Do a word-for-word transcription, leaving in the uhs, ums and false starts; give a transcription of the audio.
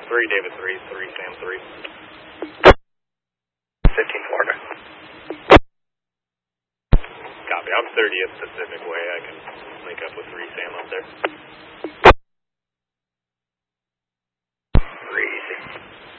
three, David three, three, Sam three. fifteen Florida. Copy. I'm thirtieth Pacific Way. I can link up with three Sam up there.